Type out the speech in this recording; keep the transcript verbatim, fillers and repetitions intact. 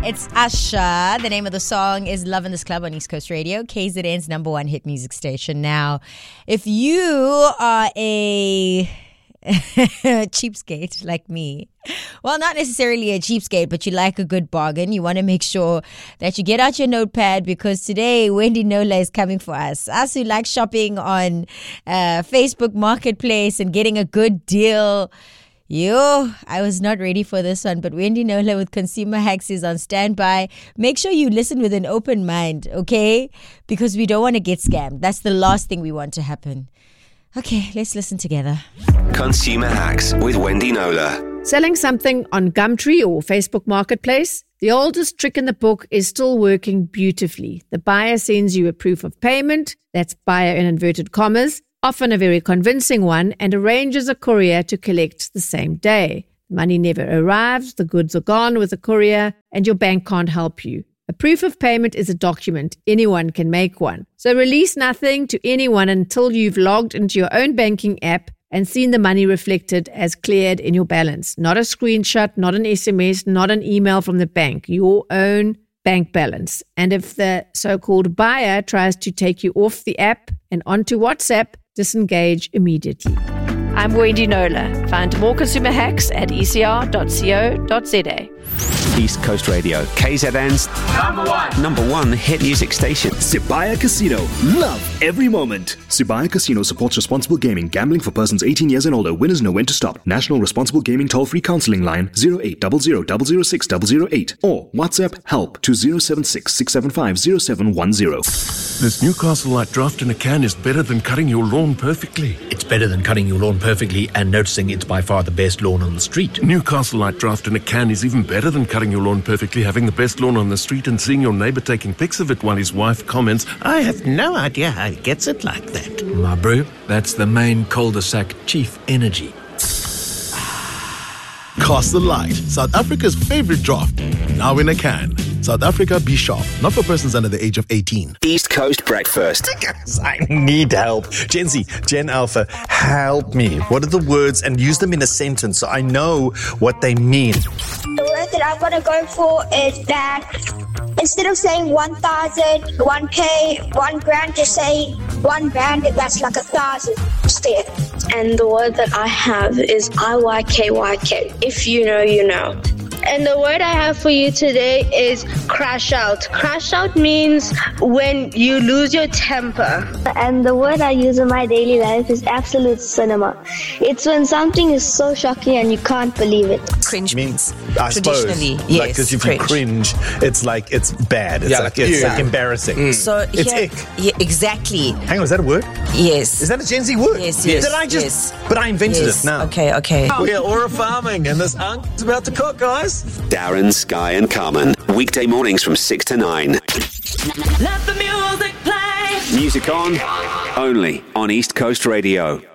It's Usher. The name of the song is Love in This Club on East Coast Radio, K Z N's number one hit music station. Now, if you are a cheapskate like me, well, not necessarily a cheapskate, but you like a good bargain, you want to make sure that you get out your notepad, because today Wendy Nola is coming for us. Us who like shopping on uh, Facebook Marketplace and getting a good deal. Yo, I was not ready for this one, but Wendy Nola with Consumer Hacks is on standby. Make sure you listen with an open mind, okay? Because we don't want to get scammed. That's the last thing we want to happen. Okay, let's listen together. Consumer Hacks with Wendy Nola. Selling something on Gumtree or Facebook Marketplace? The oldest trick in the book is still working beautifully. The buyer sends you a proof of payment, that's buyer in inverted commas, often a very convincing one, and arranges a courier to collect the same day. Money never arrives, the goods are gone with the courier, and your bank can't help you. A proof of payment is a document. Anyone can make one. So release nothing to anyone until you've logged into your own banking app and seen the money reflected as cleared in your balance. Not a screenshot, not an S M S, not an email from the bank. Your own bank balance. And if the so-called buyer tries to take you off the app and onto WhatsApp, disengage immediately. I'm Wendy Nola. Find more consumer hacks at e c r dot co dot z a. East Coast Radio, K Z N's number one, number one hit music station. Sibaya Casino. Love every moment. Sibaya Casino supports responsible gaming. Gambling for persons eighteen years and older. Winners know when to stop. National Responsible Gaming Toll-Free Counseling Line zero eight zero zero zero zero six zero zero eight or WhatsApp help to zero seven six six seven five zero seven one zero. This Newcastle Light Draft in a can is better than cutting your lawn perfectly. It's better than cutting your lawn perfectly and noticing it's by far the best lawn on the street. Newcastle Light Draft in a can is even better than cutting your lawn perfectly, having the best lawn on the street and seeing your neighbour taking pics of it while his wife comments, "I have no idea how he gets it like that." My bro, that's the main cul-de-sac chief energy. Castle Light, South Africa's favorite draft, now in a can. South Africa, be sharp. Not for persons under the age of eighteen. East Coast Breakfast. I need help. Gen Z, Gen Alpha, help me. What are the words, and use them in a sentence so I know what they mean. The word that I'm going to go for is that instead of saying one thousand, one K, one grand, just say one grand, that's like a thousand instead. And the word that I have is I Y K Y K. If you know, you know. And the word I have for you today is crash out. Crash out means when you lose your temper. And the word I use in my daily life is absolute cinema. It's when something is so shocking and you can't believe it. Cringe means, I traditionally, suppose, yes, like, because if cringe. you cringe, it's like it's bad. It's Yeah, like it's yeah. like embarrassing. Mm. So It's here, ick. yeah, exactly. Hang on, is that a word? Yes. Is that a Gen Z word? Yes, yes, Did I just? yes. But I invented Yes. it now. Okay, okay. We're Aura Farming, and this unc's about to cook, guys. Darren, Sky and Carmen. Weekday mornings from six to nine. Let the music play. Music on, only on East Coast Radio.